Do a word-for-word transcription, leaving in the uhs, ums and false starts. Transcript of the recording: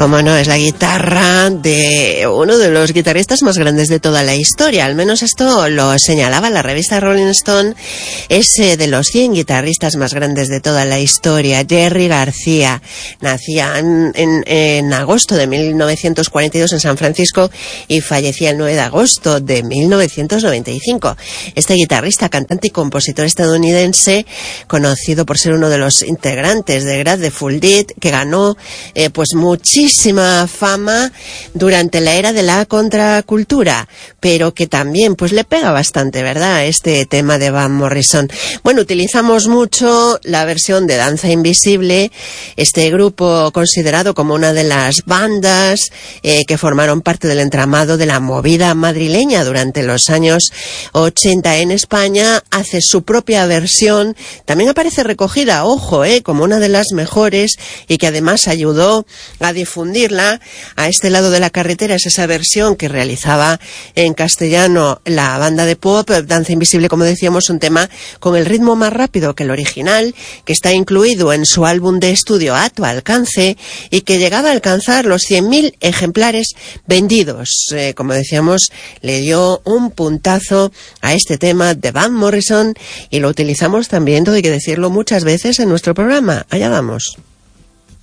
Como no, es la guitarra de uno de los guitarristas más grandes de toda la historia. Al menos esto lo señalaba la revista Rolling Stone. Es de los cien guitarristas más grandes de toda la historia. Jerry García nacía en, en, en agosto de mil novecientos cuarenta y dos en San Francisco y fallecía el nueve de agosto de mil novecientos noventa y cinco. Este guitarrista, cantante y compositor estadounidense, conocido por ser uno de los integrantes de Grateful Dead, que ganó eh, pues muchísima fama durante la era de la contracultura, pero que también pues le pega bastante, ¿verdad?, este tema de Van Morrison. Bueno, utilizamos mucho la versión de Danza Invisible, este grupo considerado como una de las bandas eh, que formaron parte del entramado de la movida madrileña durante los años ochenta en España. Hace su propia versión, también aparece recogida, ojo, eh, como una de las mejores, y que además ayudó a difundirla a este lado de la carretera. Es esa versión que realizaba en castellano la banda de pop Danza Invisible, como decíamos, un tema con el ritmo más rápido que el original, que está incluido en su álbum de estudio A Tu Alcance, y que llegaba a alcanzar los cien mil ejemplares vendidos. Eh, como decíamos, le dio un puntazo a este tema de Van Morrison, y lo utilizamos también, todo hay que decirlo, muchas veces en nuestro programa. Allá vamos.